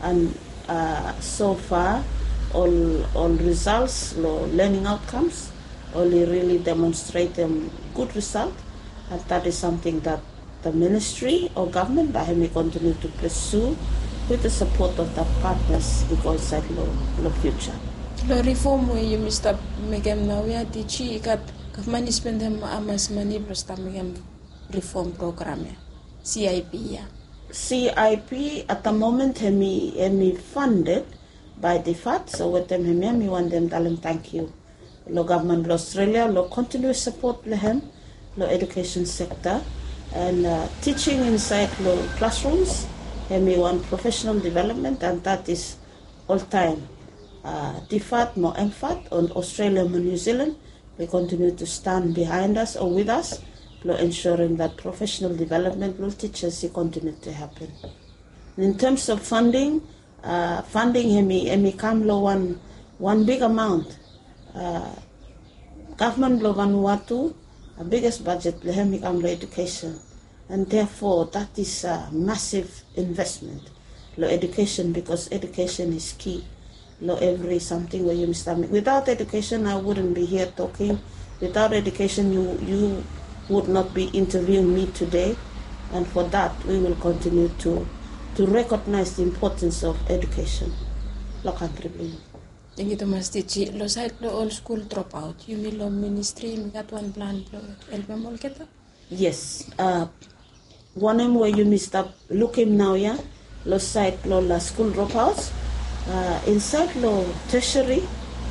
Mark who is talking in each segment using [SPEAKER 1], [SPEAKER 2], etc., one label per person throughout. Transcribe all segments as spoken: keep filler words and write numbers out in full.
[SPEAKER 1] and uh, so far all all results, learning outcomes, only really demonstrate them good result, and that is something that the ministry or government I may continue to pursue with the support of the partners because that the future.
[SPEAKER 2] The reform where you Mister Megam now we are teaching got government spend them amas money plus Megam reform program C I P yeah.
[SPEAKER 1] C I P at the moment hemi hemi funded by the F A T, so with them hemi hemi want them tell them thank you. Lo government lo Australia lo continuous support lehem lo education sector and uh, teaching inside lo classrooms hemi want professional development, and that is all time. Uh, D F A T more M F A T on Australia and New Zealand, we continue to stand behind us or with us, ensuring that professional development will teachers continue to happen. In terms of funding, uh, funding hemi hemi come lo one one big amount. Uh, government lo Vanuatu, a biggest budget le hemi come lo education, and therefore that is a massive investment lo education, because education is key. Lo every something where you mister without education I wouldn't be here talking. Without education you you would not be interviewing me today, and for that we will continue to to recognize the importance of education. Lo contribute.
[SPEAKER 2] Thank you, Thomas Tichi. Lo side lo all school dropout. You mean lo ministry me got one plan lo help all get.
[SPEAKER 1] Yes. Uh, one em where you mister look him now yeah. Lo side lo la school dropouts. Uh, inside lo tertiary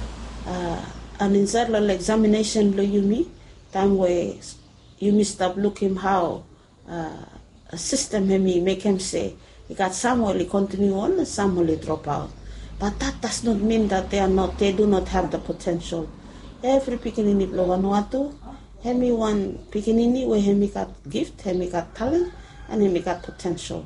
[SPEAKER 1] uh, and inside lo examination lo yumi time where you mister look him how uh, a system hemi make him say he got some will continue on and some will drop out, but that does not mean that they are not they do not have the potential. Every pikinini lo Vanuatu hemi one pikinini where hemi got gift, hemi got talent, and hemi got potential.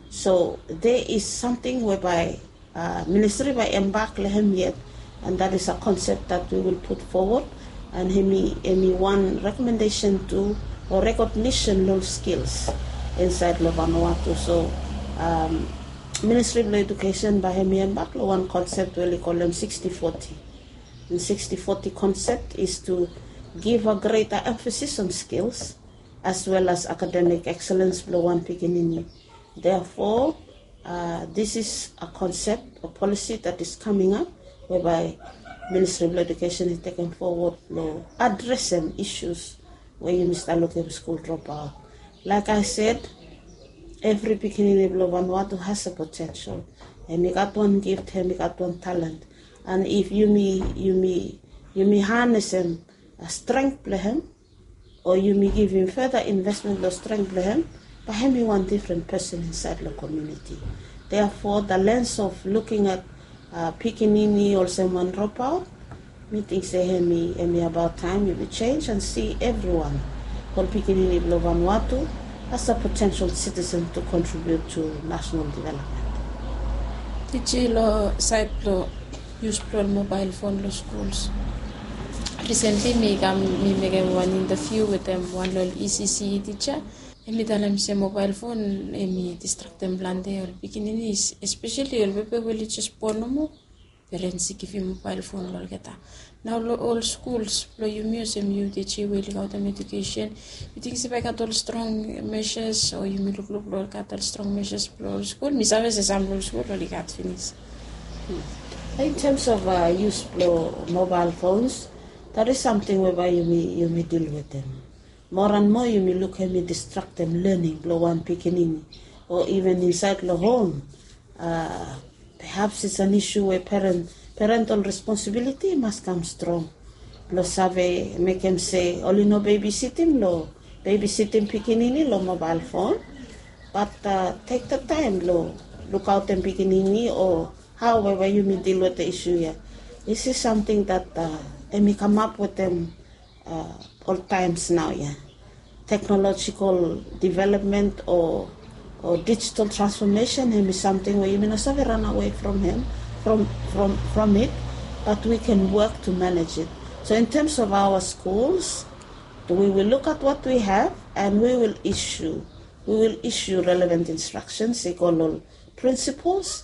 [SPEAKER 1] So there is something whereby Uh, ministry by embark lehem yet, and that is a concept that we will put forward, and hemi hemi one recommendation to or recognition of skills inside lo Vanuatu. So um, Ministry of Education by hemi embark lo one concept we call them sixty forty. And sixty forty concept is to give a greater emphasis on skills as well as academic excellence lo one pikinini. Therefore Uh, this is a concept, a policy that is coming up, whereby Ministry of Education is taking forward to address some issues where you mister looking school dropout. Like I said, every beginning of Vanuatu has a potential, and you got one gift, and you got one talent, and if you may, you may, you may harness him a strength him, or you may give him further investment or strength him. But him is one different person inside the community. Therefore, the lens of looking at uh, Pikinini or someone drop out, me think say hemi hemi about time we will change and see everyone whole Pikinini of Vanuatu as a potential citizen to contribute to national development.
[SPEAKER 2] Teacher lo site lo use pro mobile phone lo schools. Recently, me came me make one interview with them one lo E C C teacher. Emi dalam se mobile phone emi distract them blande ol bikinini especially ol bebe villages ponomo parents give you mobile phone lol geta. Now all schools lo you museum you teach you will about education. You think se got all strong measures or you look look lol got all strong measures pro school. Mi sabes exam lol school lol got finish.
[SPEAKER 1] In terms of uh, use of mobile phones, that is something whereby you may you may deal with them. More and more you may look at me distract them learning, blow one pikinini, or even inside the home. Uh, perhaps it's an issue where parent, parental responsibility must come strong. Lo save make them say, only no babysitting, lo babysitting pikinini, lo mobile phone. But uh, take the time, lo look out them pikinini, or however you may deal with the issue here. This is something that uh, I may come up with them uh, all times now, yeah. Technological development or or digital transformation him is something where you may not run away from him, from from from it, but we can work to manage it. So in terms of our schools, we will look at what we have and we will issue we will issue relevant instructions, equal principles